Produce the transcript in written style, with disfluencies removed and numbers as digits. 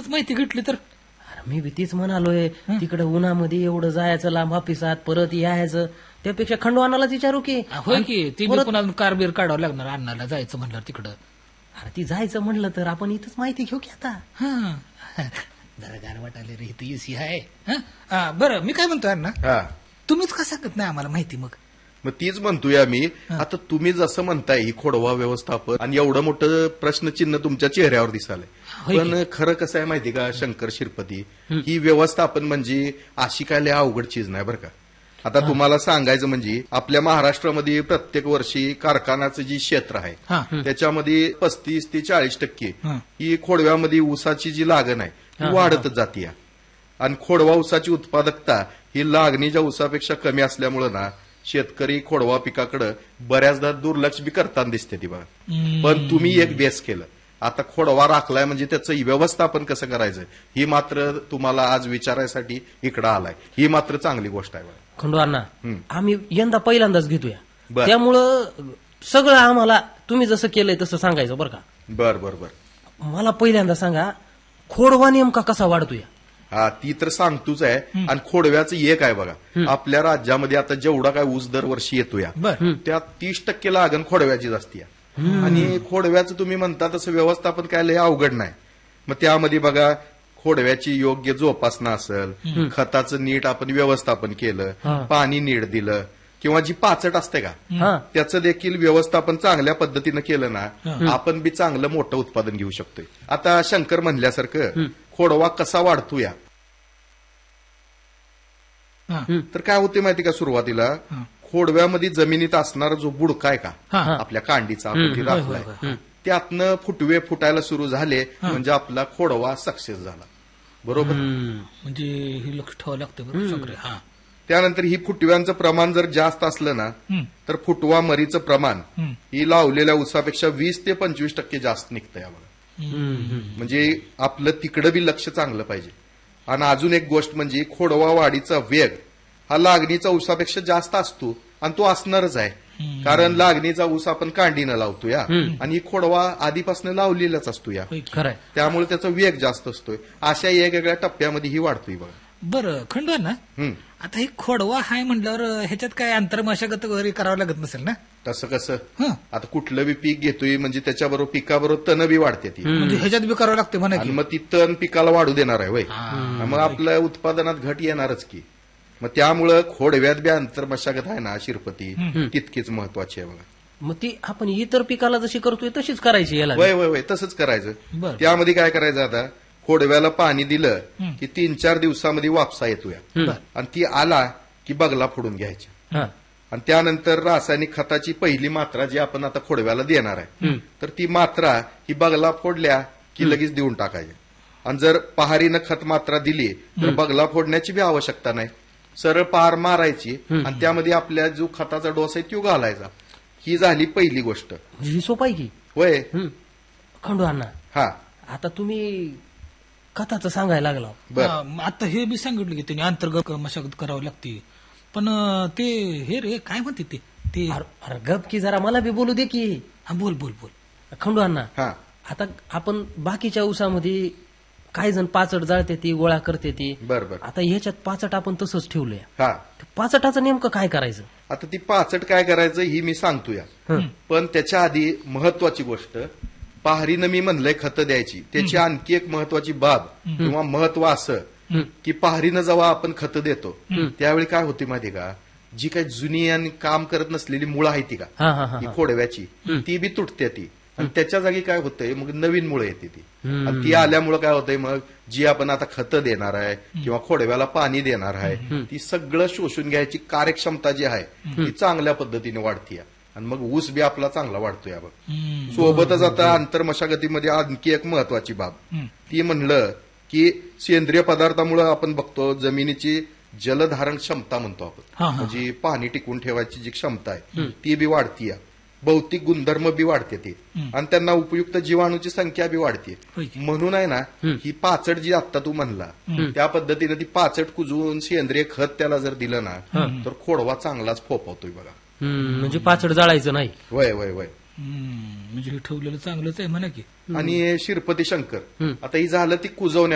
तिथूनच माहिती घेतली तर. अरे मी बी तीच म्हणालोय, तिकडे उन्हामध्ये एवढं जायचं लांब ऑफिसात, परत यायचं, त्यापेक्षा खंडवानालाच विचारू की. होय की ती पुन्हा कार बीर काढावं लागणार अण्णाला जायचं म्हणलं तिकडं. अरे ती जायचं म्हणलं तर आपण इथंच माहिती घेऊ की आता. जरा गार वाटायला रे, इथं एसी आहे. बरं मी काय म्हणतोय अण्णा, तुम्हीच का सांगत नाही आम्हाला माहिती मग? मग तीच म्हणतोय आम्ही. आता तुम्ही जसं म्हणताय ही खोडवा व्यवस्थापन आणि एवढं मोठं प्रश्नचिन्ह तुमच्या चेहऱ्यावर दिसालंय, पण खरं कसं आहे माहिती का शंकर शिरपती, ही व्यवस्थापन म्हणजे अशी काय लय अवघड चीज नाही बरं का. आता तुम्हाला सांगायचं म्हणजे आपल्या महाराष्ट्रामध्ये प्रत्येक वर्षी कारखान्याचं जी क्षेत्र आहे त्याच्यामध्ये 35 ते 40% ही खोडव्यामध्ये ऊसाची जी लागण आहे ती वाढतच जाते. आणि खोडवा ऊसाची उत्पादकता ही लागणीच्या ऊसापेक्षा कमी असल्यामुळे ना शेतकरी खोडवा पिकाकडे बऱ्याचदा दुर्लक्ष बी करताना दिसते ती बघा. पण तुम्ही एक बेस केलं, आता खोडवा राखलाय म्हणजे त्याचं व्यवस्थापन कसं करायचं ही मात्र तुम्हाला आज विचारायसाठी इकडं आलाय. ही मात्र चांगली गोष्ट आहे बघा. खंडवाना, आम्ही यंदा पहिल्यांदाच घेतोय, त्यामुळं सगळं आम्हाला तुम्ही जसं केलंय तसं सांगायचं बरं का. बर बर बर. मला पहिल्यांदा सांगा, खोडवा नेमका कसा वाढतोय? हा ती तर सांगतोच आहे. आणि खोडव्याचं एक आहे बघा, आपल्या राज्यामध्ये आता जेवढा काय ऊस दरवर्षी येतो या त्यात 30% लागण खोडव्याचीच असते. आणि खोडव्याचं तुम्ही म्हणता तसं व्यवस्थापन काय लय अवघड नाही. मग त्यामध्ये बघा खोडव्याची योग्य जोपासना असेल, खताचं नीट आपण व्यवस्थापन केलं, पाणी नीट दिलं, किंवा जी पाचट असते का त्याचं देखील व्यवस्थापन चांगल्या पद्धतीनं केलं ना आपण बी चांगलं मोठं उत्पादन घेऊ शकतोय. आता शंकर म्हणल्यासारखं खोडवा कसा वाढतो या, तर काय होते माहिती का, सुरुवातीला खोडव्यामध्ये जमिनीत असणारा जो बुडका आहे का आपल्या कांडीचा आपण जे राखलाय त्यातनं फुटवे फुटायला सुरू झाले म्हणजे आपला खोडवा सक्सेस झाला. बरोबर, म्हणजे हे लक्ष ठेवावं लागतं. त्यानंतर ही फुटव्यांचं प्रमाण जर जास्त असलं ना तर फुटवा मरीचं प्रमाण ही लावलेल्या ऊसापेक्षा 20 ते 25% जास्त निघतं यावर. म्हणजे आपलं तिकडं बी लक्ष चांगलं पाहिजे. आणि अजून एक गोष्ट म्हणजे खोडवा वाढीचा वेग हा लागणीचा ऊसापेक्षा जास्त असतो, आणि तो असणारच आहे, कारण लागणीचा ऊस आपण कांडीनं लावतो या, आणि खोडवा आधीपासून लावलेलाच असतो या, त्यामुळे त्याचा वेग जास्त असतोय. अशा वेगवेगळ्या टप्प्यामध्ये ही वाढतोय बघा. बरं खंडवा ना, आता हे खोडवा हाय म्हटल्यावर ह्याच्यात काय अंतर्मशागत वगैरे करावं लागत नसेल ना? तसं कसं, आता कुठलं बी पीक घेतोय म्हणजे त्याच्याबरोबर पिकाबरोबर तण बी वाढते ती, म्हणजे ह्याच्यात बी करावं लागते म्हणा. मग ती तण पिकाला वाढू देणार आहे वय, मग आपल्या उत्पादनात घट येणारच की. मग त्यामुळं खोडव्यात बी अंतर्मशागत आहे ना शिरपती तितकीच महत्वाची आहे बघा. मग ती आपण इतर पिकाला जशी करतोय तशीच करायची याला. वय वय वय तसंच करायचं. त्यामध्ये काय करायचं, आता खोडव्याला पाणी दिलं की 3-4 दिवसामध्ये वापसा येतोया, आणि ती आला की बगला फोडून घ्यायच्या, आणि त्यानंतर रासायनिक खताची पहिली मात्रा जी आपण आता खोडव्याला देणार आहे तर ती मात्रा ही बगला फोडल्या की लगेच देऊन टाकायची. आणि जर पहारीनं खत मात्रा दिली तर बगला फोडण्याची बी आवश्यकता नाही, सरळ पहार मारायची आणि त्यामध्ये आपल्या जो खताचा डोस आहे तो घालायचा. ही झाली पहिली गोष्ट. ही सोपाय की होय खंडवाना. हा आता तुम्ही खताचं सांगायला लागला, आता हे बी सांगितलं की त्यांनी अंतर्गत मशागत करावी लागते, पण ते हे रे काय म्हणते ते अरे गप की जरा मला बी बोलू दे की. बोल बोल बोल खंडवाना. आता आपण बाकीच्या ऊसामध्ये काही जण पाचट जाळते ती गोळा करते ती, बरोबर. आता ह्याच्यात पाचट आपण तसंच ठेवलंय, हा पाचटाचं नेमकं काय करायचं? आता ती पाचट काय करायचं ही मी सांगतोय, पण त्याच्या आधी महत्वाची गोष्ट, पहारीनं मी म्हणलंय खतं द्यायची, त्याची आणखी एक महत्वाची बाब किंवा महत्व असं की पहारीनं जेव्हा आपण खतं देतो त्यावेळी काय होते माहिती का, जी काही जुनी आणि काम करत नसलेली मुळं आहे ती का ही खोडव्याची ती बी तुटते ती, आणि त्याच्या जागी काय होतंय मग नवीन मुळे येते ती, आणि ती आल्यामुळे काय होतंय मग जी आपण आता खतं देणार आहे किंवा खोडव्याला पाणी देणार आहे ती सगळं शोषून घ्यायची कार्यक्षमता जी आहे ती चांगल्या पद्धतीने वाढतीये, आणि मग ऊस बी आपला चांगला वाढतोय. बघ सोबतच आता आंतरमशागतीमध्ये आणखी एक महत्वाची बाब ती म्हणलं की सेंद्रिय पदार्थामुळे आपण बघतो जमिनीची जलधारण क्षमता म्हणतो आपण, म्हणजे पाणी टिकून ठेवायची जी क्षमता आहे ती बी वाढतीये, भौतिक गुणधर्म बी वाढते ती, आणि त्यांना उपयुक्त जीवाणूची संख्या बी वाढते. म्हणून आहे ना ही पाचट जी आता तू म्हणला त्या पद्धतीने ती पाचट कुजवून सेंद्रिय खत त्याला जर दिलं ना तर खोडवा चांगलाच फोपवतोय बघा. म्हणजे पाचट जाळायचं नाही. वय वय वय म्हणजे हे ठेवलेलं चांगलंच आहे म्हणा की. आणि शिरपती शंकर आता ही झालं ती कुजवण्या